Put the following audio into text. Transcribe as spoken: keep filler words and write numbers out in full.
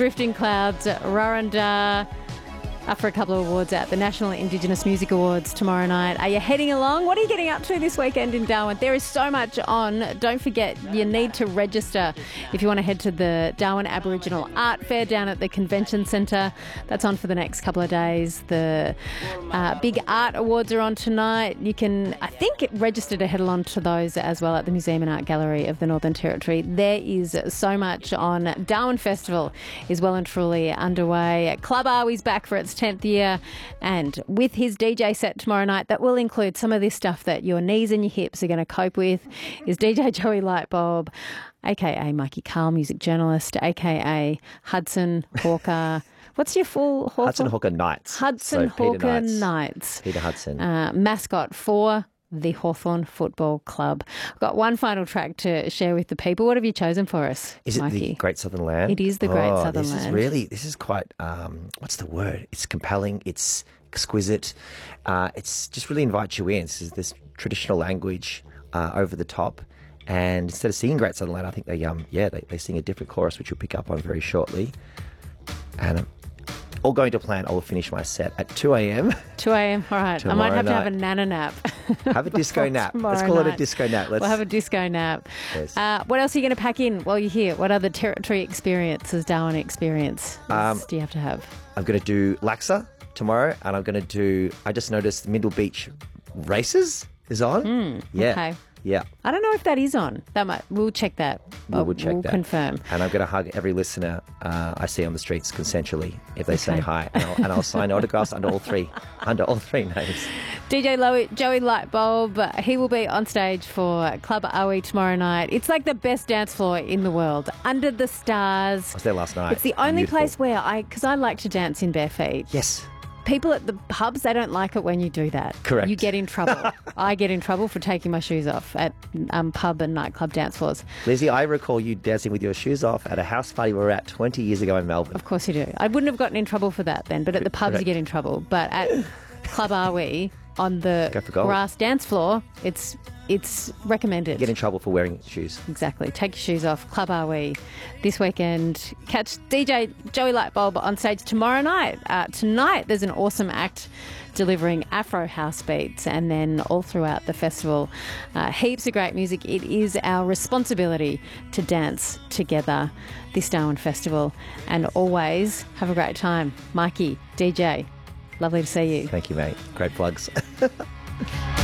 Drifting Clouds, Raranda, up for a couple of awards at the National Indigenous Music Awards tomorrow night. Are you heading along? What are you getting up to this weekend in Darwin? There is so much on. Don't forget, you need to register if you want to head to the Darwin Aboriginal Art Fair down at the Convention Centre. That's on for the next couple of days. The uh, big art awards are on tonight. You can, I think, register to head along to those as well at the Museum and Art Gallery of the Northern Territory. There is so much on. Darwin Festival is well and truly underway. Club Arwe's back for its tenth year, and with his D J set tomorrow night that will include some of this stuff that your knees and your hips are going to cope with, is D J Joey Lightbulb, aka Mikey Carl, music journalist, aka Hudson Hawker. What's your full Hawker? Hudson Hawker Knights. Hudson so Hawker Knights. Knights. Peter Hudson. Uh, mascot for the Hawthorn Football Club. I've got one final track to share with the people. What have you chosen for us, Is it Mikey? the Great Southern Land? It is the Great oh, Southern this Land. This is really, this is quite, um, what's the word? It's compelling, it's exquisite. Uh, it's just really invites you in. This is this traditional language uh, over the top. And instead of singing Great Southern Land, I think they, um, yeah, they, they sing a different chorus, which you'll pick up on very shortly. And um, all going to plan, I will finish my set at two a.m. two a.m. All right. I might have to have a nana nap. Have a disco nap. Let's call night. it a disco nap. Let's We'll have a disco nap. Yes. Uh, what else are you going to pack in while you're here? What other territory experiences, Darwin experience Um, do you have to have? I'm going to do Laxa tomorrow, and I'm going to do, I just noticed Middle Beach Races is on. Mm, yeah. Okay. Yeah. I don't know if that is on. That might. We'll check that. We'll, we'll check we'll that. confirm. And I'm going to hug every listener uh, I see on the streets consensually if they say Okay. hi, and I'll, and I'll sign autographs under all three, under all three names. D J Lo- Joey Lightbulb, he will be on stage for Club Awi tomorrow night. It's like the best dance floor in the world, under the stars. I was there last night. It's the only Beautiful. place where I, because I like to dance in bare feet. Yes. People at the pubs, they don't like it when you do that. Correct. You get in trouble. I get in trouble for taking my shoes off at um, pub and nightclub dance floors. Lizzie, I recall you dancing with your shoes off at a house party we were at twenty years ago in Melbourne. Of course you do. I wouldn't have gotten in trouble for that then, but at the pubs Correct. you get in trouble. But at Club Are We, on the Go for gold. grass dance floor, it's it's recommended. Get in trouble for wearing shoes. Exactly. Take your shoes off. Club Are We this weekend. Catch D J Joey Lightbulb on stage tomorrow night. Uh, tonight there's an awesome act delivering Afro house beats, and then all throughout the festival, uh, heaps of great music. It is our responsibility to dance together this Darwin Festival, and always have a great time. Mikey, D J, lovely to see you. Thank you, mate. Great plugs.